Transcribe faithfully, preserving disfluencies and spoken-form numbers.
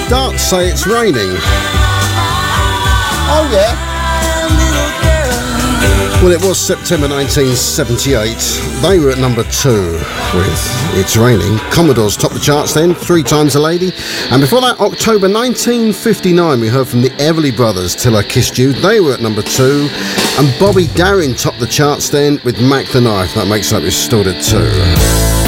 Ducks say it's raining. Oh, yeah. Well, it was September nineteen seventy-eight. They were at number two with It's Raining. Commodores topped the charts then, Three Times a Lady. And before that, October nineteen fifty-nine, we heard from the Everly Brothers, Till I Kissed You. They were at number two. And Bobby Darin topped the charts then with Mac the Knife. That makes up his stood at two.